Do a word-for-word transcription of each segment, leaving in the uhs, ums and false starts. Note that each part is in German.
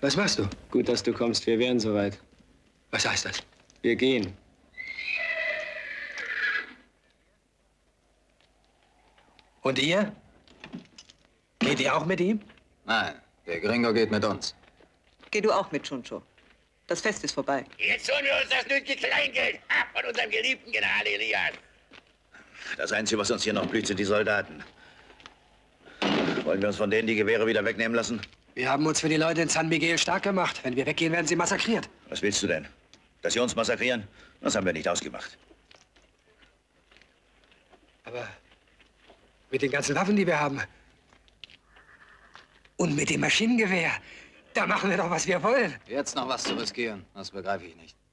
Was machst du? Gut, dass du kommst. Wir wären soweit. Was heißt das? Wir gehen. Und ihr? Geht ihr auch mit ihm? Nein, der Gringo geht mit uns. Geh du auch mit, Chuncho. Das Fest ist vorbei. Jetzt holen wir uns das nötige Kleingeld von unserem geliebten General Elias. Das Einzige, was uns hier noch blüht, sind die Soldaten. Wollen wir uns von denen die Gewehre wieder wegnehmen lassen? Wir haben uns für die Leute in San Miguel stark gemacht. Wenn wir weggehen, werden sie massakriert. Was willst du denn? Dass sie uns massakrieren? Das haben wir nicht ausgemacht. Aber mit den ganzen Waffen, die wir haben und mit dem Maschinengewehr, da machen wir doch, was wir wollen. Jetzt noch was zu riskieren, das begreife ich nicht.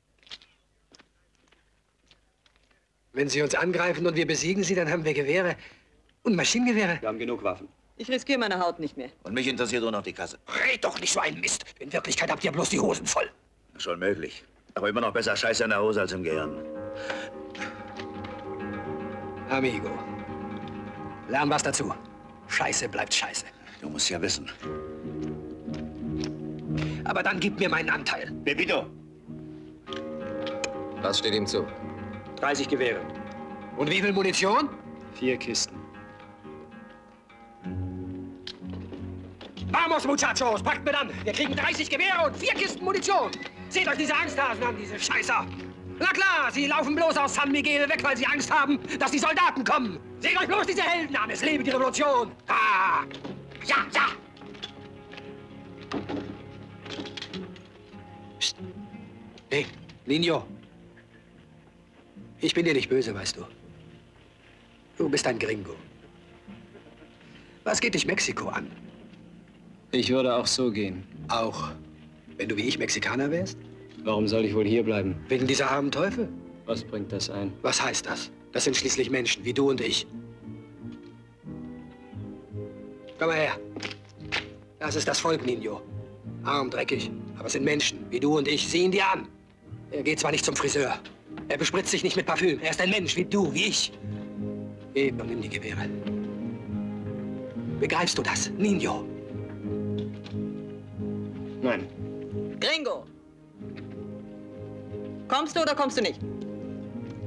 Wenn sie uns angreifen und wir besiegen sie, dann haben wir Gewehre und Maschinengewehre. Wir haben genug Waffen. Ich riskiere meine Haut nicht mehr. Und mich interessiert nur noch die Kasse. Red doch nicht so einen Mist. In Wirklichkeit habt ihr bloß die Hosen voll. Schon möglich. Aber immer noch besser Scheiße in der Hose als im Gehirn. Amigo, lern was dazu. Scheiße bleibt Scheiße. Du musst ja wissen. Aber dann gib mir meinen Anteil. Bebito! Was steht ihm zu? dreißig Gewehre. Und wie viel Munition? Vier Kisten. Vamos, Muchachos, packt mit an. Wir kriegen dreißig Gewehre und vier Kisten Munition. Seht euch diese Angsthasen an, diese Scheißer. Na klar, sie laufen bloß aus San Miguel weg, weil sie Angst haben, dass die Soldaten kommen. Seht euch bloß diese Helden an. Es lebe die Revolution. Ah! Ja, ja! Psst. Hey, Nino. Ich bin dir nicht böse, weißt du. Du bist ein Gringo. Was geht dich Mexiko an? Ich würde auch so gehen. Auch wenn du wie ich Mexikaner wärst? Warum soll ich wohl hier bleiben? Wegen dieser armen Teufel? Was bringt das ein? Was heißt das? Das sind schließlich Menschen, wie du und ich. Komm mal her. Das ist das Volk, Nino. Arm, dreckig, aber es sind Menschen, wie du und ich. Sieh ihn dir an. Er geht zwar nicht zum Friseur. Er bespritzt sich nicht mit Parfüm. Er ist ein Mensch, wie du, wie ich. Eben, nimm die Gewehre. Begreifst du das, Nino? Nein. Gringo! Kommst du oder kommst du nicht?